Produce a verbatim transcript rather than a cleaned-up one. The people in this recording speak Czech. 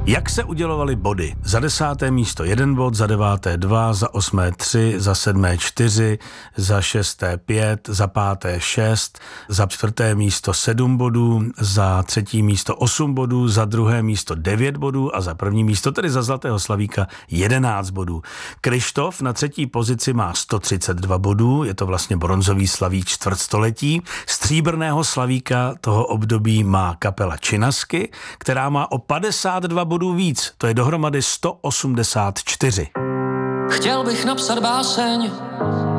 Jak se udělovaly body? Za desáté místo jeden bod, za deváté dva, za osmé tři, za sedmé čtyři, za šesté pět, za páté šest, za čtvrté místo sedm bodů, za třetí místo osm bodů, za druhé místo devět bodů a za první místo, tedy za Zlatého slavíka, jedenáct bodů. Kryštof na třetí pozici má sto třicet dva bodů, je to vlastně bronzový slavík čtvrtstoletí. Stříbrného slavíka toho období má kapela Činasky, která má o padesát dva bodů víc, to je dohromady sto osmdesát čtyři. Chtěl bych napsat báseň